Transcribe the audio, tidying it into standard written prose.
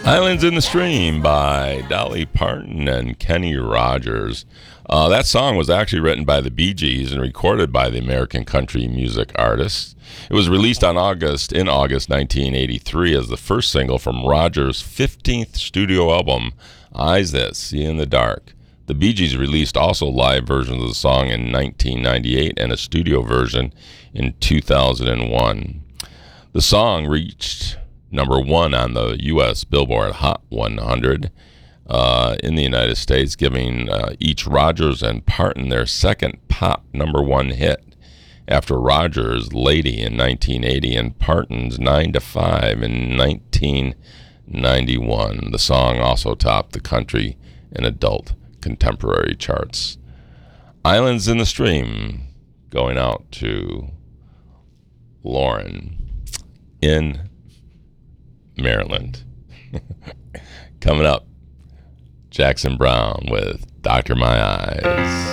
Islands in the Stream by Dolly Parton and Kenny Rogers. That song was actually written by the Bee Gees and recorded by the American country music artists. It was released in August 1983 as the first single from Rogers' 15th studio album, Eyes That See in the Dark. The Bee Gees released also live versions of the song in 1998 and a studio version in 2001. The song reached number one on the U.S. Billboard Hot 100 in the United States, giving each Rogers and Parton their second pop number one hit after Rogers' Lady in 1980 and Parton's 9 to 5 in 1991. The song also topped the country and adult contemporary charts. Islands in the Stream going out to Lauren in Maryland. Coming up, Jackson Browne with Doctor My Eyes.